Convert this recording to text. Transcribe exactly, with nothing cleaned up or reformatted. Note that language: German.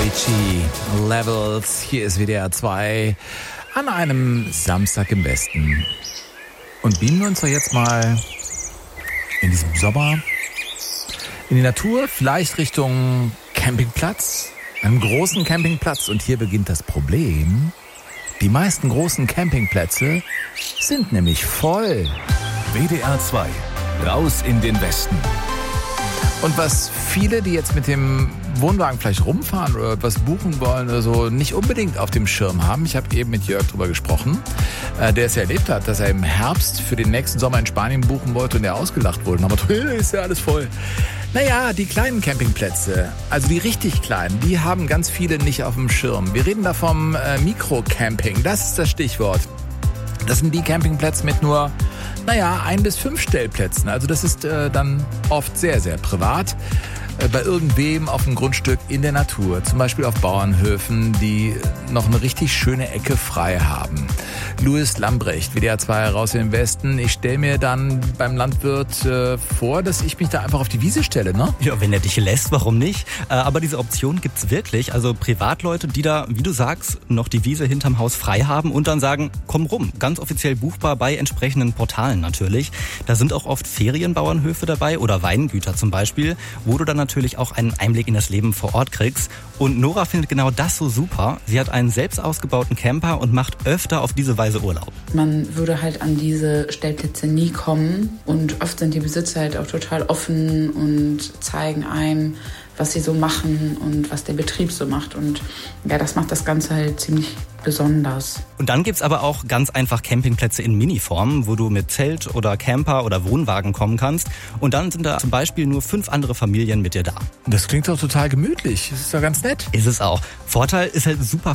Avicii, Levels, hier ist W D R zwei an einem Samstag im Westen. Und beamen wir uns doch jetzt mal in diesem Sommer in die Natur, vielleicht Richtung Campingplatz, einem großen Campingplatz. Und hier beginnt das Problem. Die meisten großen Campingplätze sind nämlich voll. W D R zwei, raus in den Westen. Und was viele, die jetzt mit dem Wohnwagen vielleicht rumfahren oder etwas buchen wollen oder so, nicht unbedingt auf dem Schirm haben. Ich habe eben mit Jörg drüber gesprochen, äh, der es ja erlebt hat, dass er im Herbst für den nächsten Sommer in Spanien buchen wollte und er ausgelacht wurde. Aber ist ja alles voll. Naja, die kleinen Campingplätze, also die richtig kleinen, die haben ganz viele nicht auf dem Schirm. Wir reden da vom äh, Mikrocamping, das ist das Stichwort. Das sind die Campingplätze mit nur, naja, ein bis fünf Stellplätzen. Also das ist äh, dann oft sehr, sehr privat. Äh, bei irgendwem auf dem Grundstück in der Natur. Zum Beispiel auf Bauernhöfen, die noch eine richtig schöne Ecke frei haben. Louis Lambrecht, W D R zwei raus in den Westen. Ich stelle mir dann beim Landwirt äh, vor, dass ich mich da einfach auf die Wiese stelle, ne? Ja, wenn er dich lässt, warum nicht? Äh, aber diese Option gibt's wirklich. Also Privatleute, die da, wie du sagst, noch die Wiese hinterm Haus frei haben und dann sagen, komm rum. Ganz offiziell buchbar bei entsprechenden Portalen natürlich. Da sind auch oft Ferienbauernhöfe dabei oder Weingüter zum Beispiel, wo du dann natürlich auch einen Einblick in das Leben vor Ort kriegst. Und Nora findet genau das so super. Sie hat einen selbst ausgebauten Camper und macht öfter auf diese Weise Urlaub. Man würde halt an diese Stellplätze nie kommen und oft sind die Besitzer halt auch total offen und zeigen einem, was sie so machen und was der Betrieb so macht. Und ja, das macht das Ganze halt ziemlich besonders. Und dann gibt's aber auch ganz einfach Campingplätze in Miniform, wo du mit Zelt oder Camper oder Wohnwagen kommen kannst. Und dann sind da zum Beispiel nur fünf andere Familien mit dir da. Das klingt doch total gemütlich. Das ist doch ganz nett. Ist es auch. Vorteil ist halt super